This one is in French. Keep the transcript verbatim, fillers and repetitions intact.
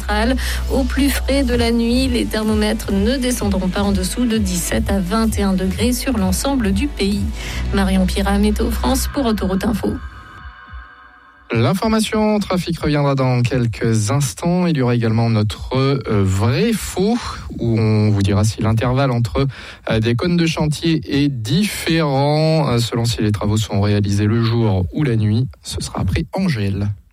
centrale. Au plus frais de la nuit, les thermomètres ne descendront pas en dessous de dix-sept à vingt et un degrés sur l'ensemble du pays. Marion Pira, Météo France pour Autoroute Info. L'information trafic reviendra dans quelques instants. Il y aura également notre euh, vrai faux, où on vous dira si l'intervalle entre euh, des cônes de chantier est différent, euh, selon si les travaux sont réalisés le jour ou la nuit. Ce sera après Angèle.